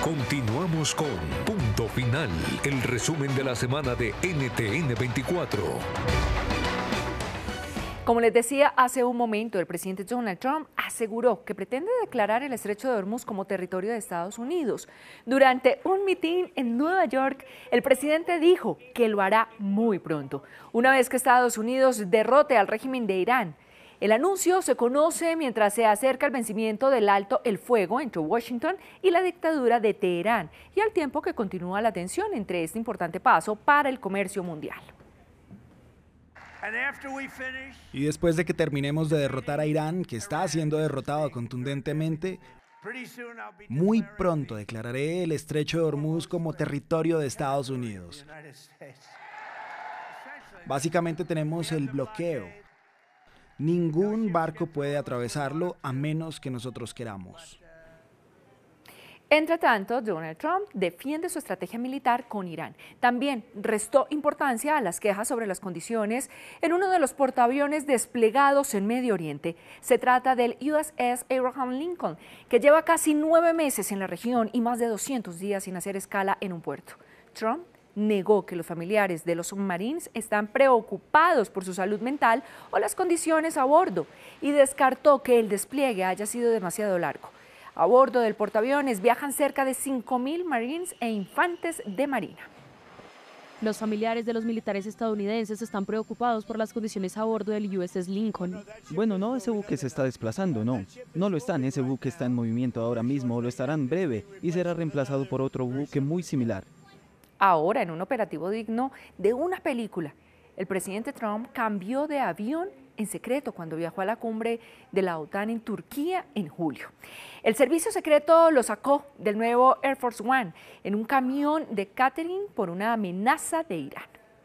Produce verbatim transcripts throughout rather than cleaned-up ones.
Continuamos con Punto Final, el resumen de la semana de N T N veinticuatro. Como les decía hace un momento, el presidente Donald Trump aseguró que pretende declarar el Estrecho de Hormuz como territorio de Estados Unidos. Durante un mitin en Nueva York, el presidente dijo que lo hará muy pronto, una vez que Estados Unidos derrote al régimen de Irán. El anuncio se conoce mientras se acerca el vencimiento del alto el fuego entre Washington y la dictadura de Teherán, y al tiempo que continúa la tensión entre este importante paso para el comercio mundial. Y después de que terminemos de derrotar a Irán, que está siendo derrotado contundentemente, muy pronto declararé el Estrecho de Hormuz como territorio de Estados Unidos. Básicamente tenemos el bloqueo. Ningún barco puede atravesarlo a menos que nosotros queramos. Entre tanto, Donald Trump defiende su estrategia militar con Irán. También restó importancia a las quejas sobre las condiciones en uno de los portaaviones desplegados en Medio Oriente. Se trata del U S S Abraham Lincoln, que lleva casi nueve meses en la región y más de doscientos días sin hacer escala en un puerto. Trump negó que los familiares de los submarines están preocupados por su salud mental o las condiciones a bordo y descartó que el despliegue haya sido demasiado largo. A bordo del portaaviones viajan cerca de cinco mil marines e infantes de marina. Los familiares de los militares estadounidenses están preocupados por las condiciones a bordo del U S S Lincoln. Bueno, no, ese buque se está desplazando, no. No lo están, ese buque está en movimiento ahora mismo, lo estará en breve y será reemplazado por otro buque muy similar. Ahora, en un operativo digno de una película, el presidente Trump cambió de avión en secreto cuando viajó a la cumbre de la OTAN en Turquía en julio. El servicio secreto lo sacó del nuevo Air Force One en un camión de catering por una amenaza de Irán.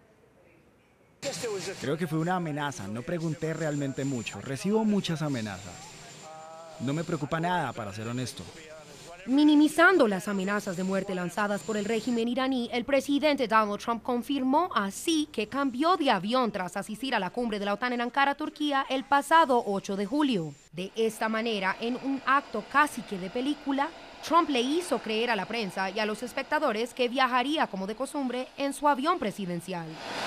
Creo que fue una amenaza, no pregunté realmente mucho, recibo muchas amenazas. No me preocupa nada, para ser honesto. Minimizando las amenazas de muerte lanzadas por el régimen iraní, el presidente Donald Trump confirmó así que cambió de avión tras asistir a la cumbre de la OTAN en Ankara, Turquía, el pasado ocho de julio. De esta manera, en un acto casi que de película, Trump le hizo creer a la prensa y a los espectadores que viajaría como de costumbre en su avión presidencial.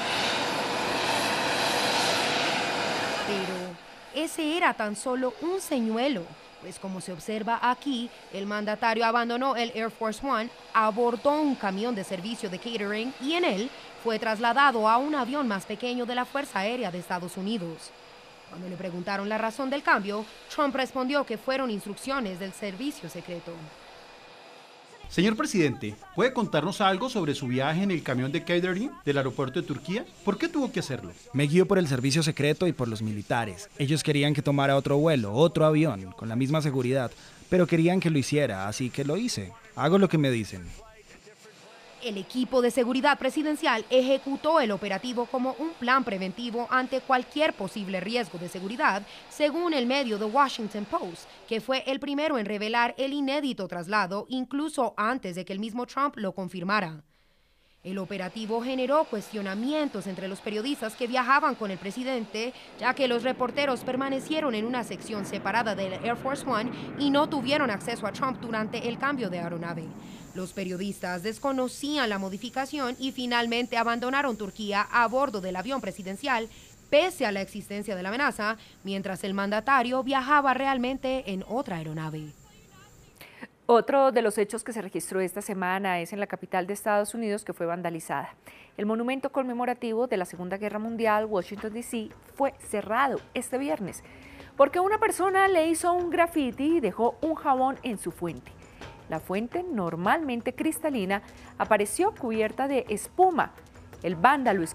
Pero ese era tan solo un señuelo. Pues como se observa aquí, el mandatario abandonó el Air Force One, abordó un camión de servicio de catering y en él fue trasladado a un avión más pequeño de la Fuerza Aérea de Estados Unidos. Cuando le preguntaron la razón del cambio, Trump respondió que fueron instrucciones del servicio secreto. Señor presidente, ¿puede contarnos algo sobre su viaje en el camión de catering del aeropuerto de Turquía? ¿Por qué tuvo que hacerlo? Me guío por el servicio secreto y por los militares. Ellos querían que tomara otro vuelo, otro avión, con la misma seguridad, pero querían que lo hiciera, así que lo hice. Hago lo que me dicen. El equipo de seguridad presidencial ejecutó el operativo como un plan preventivo ante cualquier posible riesgo de seguridad, según el medio The Washington Post, que fue el primero en revelar el inédito traslado, incluso antes de que el mismo Trump lo confirmara. El operativo generó cuestionamientos entre los periodistas que viajaban con el presidente, ya que los reporteros permanecieron en una sección separada del Air Force One y no tuvieron acceso a Trump durante el cambio de aeronave. Los periodistas desconocían la modificación y finalmente abandonaron Turquía a bordo del avión presidencial, pese a la existencia de la amenaza, mientras el mandatario viajaba realmente en otra aeronave. Otro de los hechos que se registró esta semana es en la capital de Estados Unidos, que fue vandalizada. El monumento conmemorativo de la Segunda Guerra Mundial, Washington D C, fue cerrado este viernes porque una persona le hizo un graffiti y dejó un jabón en su fuente. La fuente, normalmente cristalina, apareció cubierta de espuma. El vándalo